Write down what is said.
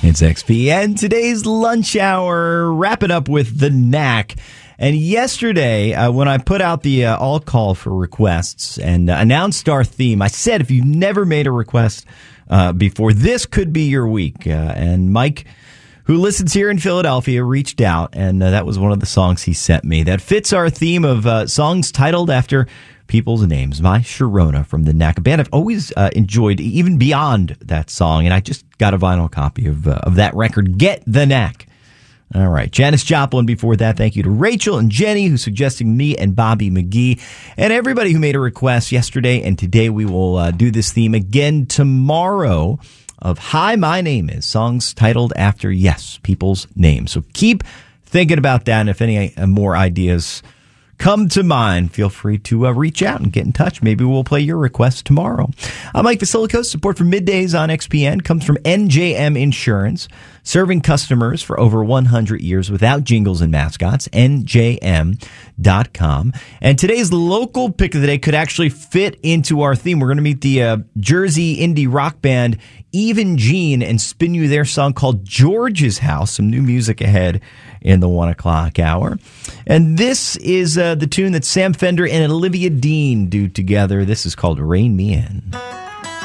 It's XPN, today's lunch hour, wrap it up with the Knack. And yesterday, when I put out the all call for requests and announced our theme, I said if you've never made a request before, this could be your week. And Mike, who listens here in Philadelphia, reached out, and that was one of the songs he sent me. That fits our theme of songs titled after people's names. My Sharona from the Knack, a band I've always enjoyed, even beyond that song. And I just got a vinyl copy of that record, Get the Knack. All right. Janis Joplin before that. Thank you to Rachel and Jenny who suggested me and Bobby McGee and everybody who made a request yesterday. And today we will do this theme again tomorrow of Hi, My Name Is, songs titled after, yes, people's names. So keep thinking about that. And if any more ideas come to mind, feel free to reach out and get in touch. Maybe we'll play your request tomorrow. I'm Mike Vasilikos. Support for Middays on XPN comes from NJM Insurance, serving customers for over 100 years without jingles and mascots, NJM.com. And today's local pick of the day could actually fit into our theme. We're going to meet the Jersey indie rock band Even Gene and spin you their song called George's House. Some new music ahead in the 1 o'clock hour. And this is the tune that Sam Fender and Olivia Dean do together. This is called Rain Me In.